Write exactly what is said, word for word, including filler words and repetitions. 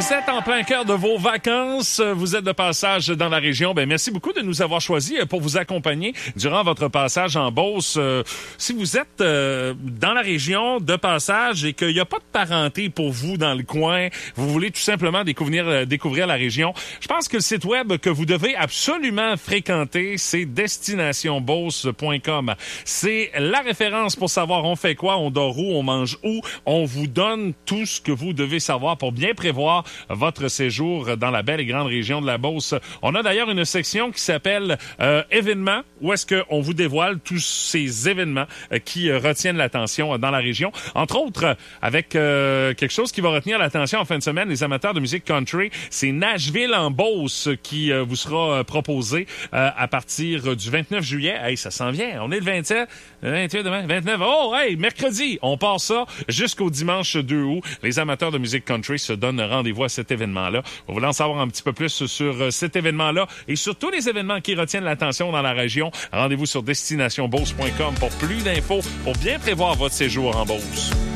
Vous êtes en plein cœur de vos vacances, vous êtes de passage dans la région. Ben merci beaucoup de nous avoir choisis pour vous accompagner durant votre passage en Beauce. Euh, si vous êtes euh, dans la région de passage et qu'il n'y a pas de parenté pour vous dans le coin, vous voulez tout simplement découvrir, euh, découvrir la région, je pense que le site web que vous devez absolument fréquenter, c'est destination beauce point com. C'est la référence pour savoir on fait quoi, on dort où, on mange où. On vous donne tout ce que vous devez savoir pour bien prévoir votre séjour dans la belle et grande région de la Beauce. On a d'ailleurs une section qui s'appelle euh, événements, où est-ce qu'on vous dévoile tous ces événements euh, qui euh, retiennent l'attention euh, dans la région. Entre autres, euh, avec euh, quelque chose qui va retenir l'attention en fin de semaine, les amateurs de musique country, c'est Nashville en Beauce qui euh, vous sera euh, proposé euh, à partir du vingt-neuf juillet. Hey, ça s'en vient. On est le vingt-sept, vingt-huit demain, vingt-neuf. Oh, hey, mercredi, on part ça jusqu'au dimanche deux août. Les amateurs de musique country se donnent rendez-vous à cet événement-là. Vous voulez en savoir un petit peu plus sur cet événement-là et sur tous les événements qui retiennent l'attention dans la région, rendez-vous sur destination beauce point com pour plus d'infos, pour bien prévoir votre séjour en Beauce.